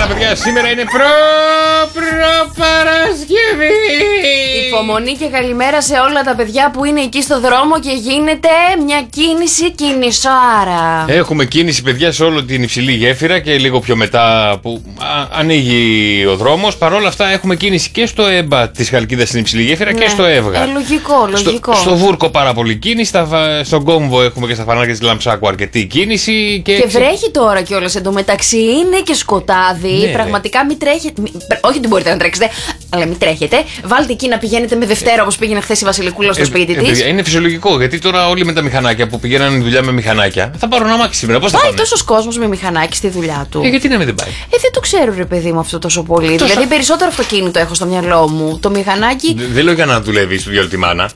παιδιά, σήμερα είναι Παρασκευή. Υπομονή και καλημέρα σε όλα τα παιδιά που είναι εκεί στο δρόμο και γίνεται μια κινησάρα. Έχουμε κίνηση, παιδιά, σε όλη την υψηλή γέφυρα και λίγο πιο μετά που ανοίγει ο δρόμος. Παρ' όλα αυτά έχουμε κίνηση και στο ΕΜΠΑ της Χαλκίδας στην υψηλή γέφυρα και στο ΕΒΓΑ. Λογικό. Στο Βούρκο πάρα πολύ κίνηση. Στον Κόμβο έχουμε και στα φανάρια της Λαμψάκου αρκετή κίνηση. Και βρέχει τώρα κιόλας. Εντωμεταξύ είναι και σκοτάδι. Ναι, πραγματικά μην τρέχετε. Όχι ότι μπορείτε να τρέξετε, αλλά μην τρέχετε. Βάλτε εκεί να πηγαίνετε με Δευτέρα όπως πήγαινε χθες η Βασιλικούλα στο σπίτι της. Είναι φυσιολογικό, γιατί τώρα όλοι με τα μηχανάκια που πηγαίνανε δουλειά με μηχανάκια θα πάρουν αμάξι σήμερα. Πώς θα πάνε? Πάει τόσος κόσμος με μηχανάκι στη δουλειά του. Γιατί να μην δεν πάει? Δεν το ξέρω, ρε παιδί μου, αυτό τόσο πολύ. Δηλαδή περισσότερο αυτοκίνητο έχω στο μυαλό μου. Το μηχανάκι. Δεν λέω για να δουλεύει στο διάλογο τη μάνα.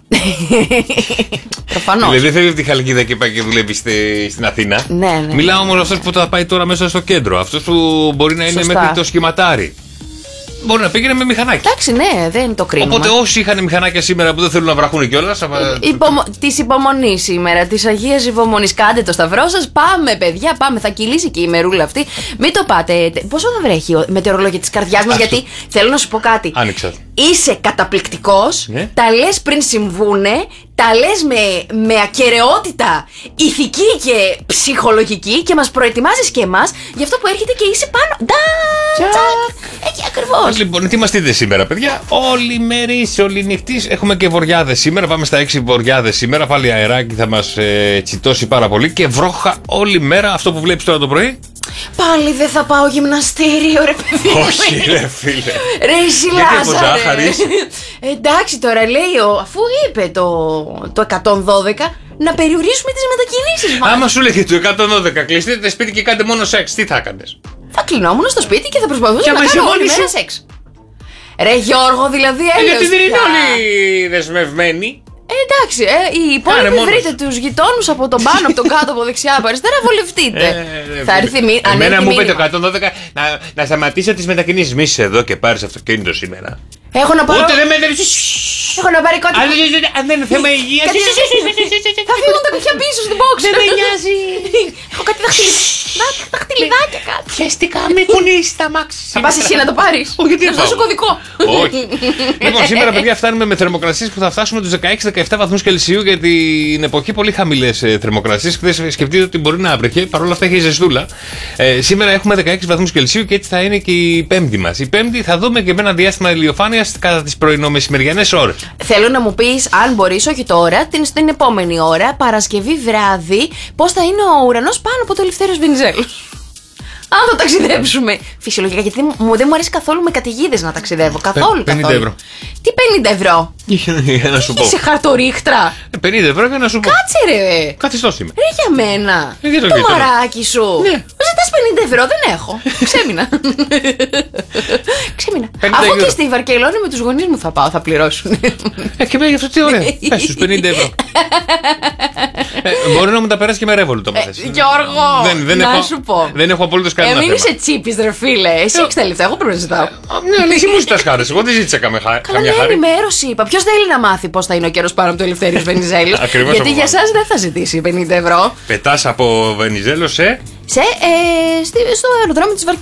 Προφανώς. Δηλαδή δεν φεύγει από τη Χαλκίδα και πάει και δουλεύει στην Αθήνα. Ναι. Μιλάω όμως αυτό που θα πάει τώρα μέσα στο κέντρο. Αυτό που μπορεί να είναι μέχρι το σχηματάρι. Μπορεί να πήγαινε με μηχανάκι. Εντάξει, ναι, δεν είναι το κρίμα. Οπότε όσοι είχαν μηχανάκια σήμερα που δεν θέλουν να βραχούν κιόλας. Της υπομονής σήμερα, της Αγίας Υπομονής. Κάντε το σταυρό σας. Πάμε, παιδιά, πάμε. Θα κυλήσει και η ημερούλα αυτή. Μην το πάτε. Πόσο θα βρέχει η μετεωρολόγια της καρδιάς μας, γιατί θέλω να σου πω κάτι. Άνοιξα. Είσαι καταπληκτικός. Τα λες πριν συμβούνε. Τα λες με ακεραιότητα ηθική και ψυχολογική και μας προετοιμάζεις και εμάς για αυτό που έρχεται και είσαι πάνω. Εκεί ακριβώς. Λοιπόν, ετοιμαστείτε σήμερα, παιδιά. Όλη μέρη, όλη νυχτής. Έχουμε και βοριάδες σήμερα. Πάμε στα 6 βοριάδες σήμερα. Πάλι αεράκι θα μας τσιτώσει πάρα πολύ. Και βρόχα όλη μέρα. Αυτό που βλέπεις τώρα το πρωί. Πάλι δεν θα πάω γυμναστήριο, ρε παιδί. Όχι, ρε φίλε. Ρε εσύ Λάζαρε. Εντάξει τώρα λέει, αφού είπε το 112, να περιορίσουμε τις μετακινήσεις μας. Άμα σου λέγε το 112, κλειστείτε σπίτι και κάντε μόνο σεξ, τι θα έκανες? Θα κλεινόμουν στο σπίτι και θα προσπαθούσα να κάνω όλη μέρα σεξ. Ρε Γιώργο, δηλαδή έλεος. Γιατί δεν είναι όλοι δεσμευμένοι. Εντάξει, οι υπόλοιποι βρείτε τους γειτόνους από τον πάνω, από τον κάτω, από δεξιά, από αριστερά, βολευτείτε. Θα έρθει εμένα μου είπε το 112 να σταματήσω τις μετακινήσεις. Μη είσαι εδώ και πάρεις αυτοκίνητο σήμερα. Έχω να πάρω. Ούτε δεν με Έχω να πάρει κάτι. Αν δεν είναι θέμα υγείας. Θα φύγουν τα κουφιά πίσω στην box. Δεν με νοιάζει. Έχω κάτι δαχτυλιδάκια κάτι. Πιαστικά με κουνήσει τα μάξι. Θα πας εσύ να το πάρεις? Όχι, τι θα σου δώσω κωδικό. Όχι. Λοιπόν, σήμερα, παιδιά, φτάνουμε με θερμοκρασίες που θα φτάσουμε τους 16-17 βαθμούς Κελσίου για την εποχή. Πολύ χαμηλές θερμοκρασίες. Χθες σκεφτείτε ότι μπορεί να άβρεχε. Παρ' όλα αυτά έχει ζεστούλα. Σήμερα έχουμε 16 βαθμούς Κελσίου και έτσι θα είναι και η Πέμπτη μας. Η Πέμπτη θα δούμε και με ένα διάστημα ηλιοφάνειας κατά τις πρωινομεσημεριανές ώρες. Θέλω να μου πεις, αν μπορείς, όχι τώρα, την επόμενη ώρα, Παρασκευή βράδυ, πώς θα είναι ο ουρανός πάνω από το Ελευθέριος Βενιζέλος. Αν θα ταξιδέψουμε. Φυσιολογικά, γιατί δεν μου αρέσει καθόλου με καταιγίδες να ταξιδεύω. Καθόλου. 50 ευρώ. Τι 50 ευρώ? Για να σου πω. Είσαι χαρτορίχτρα. 50 ευρώ για να σου πω. Κάτσε ρε. Καθιστός είμαι. Ρε για μένα. Το μαράκι σου. Ναι. Ζητάς 50 ευρώ, δεν έχω. Ξέμεινα. Αφού και στη Βαρκελόνη με τους γονείς μου θα πάω, θα πληρώσουν. Και με γι' αυτό τι ωραία. Πες τους 50 ευρώ. Μπορεί να μου τα περάσει και με Revolut το μάθες. Γιώργο, να σου πω. Δεν έχω απολύτως κανένα θέμα. Μην είσαι τσίπης ρε φίλε. Εσύ έχεις τα λεφτά, εγώ πρέπει να ζητάω. Ναι, αλλά εσύ μου ζητάς χάρες. Εγώ δεν ζήτησα καμία χάρη. Καλά, ενημέρωση είπα. Ποιος θέλει να μάθει πώς θα είναι ο καιρός πάνω από το Ελευθέριος Βενιζέλος? Γιατί για εσάς δεν θα ζητήσει 50 ευρώ. Πετάς από Βενιζέλος στο αεροδρόμιο της Βαρκελόνης.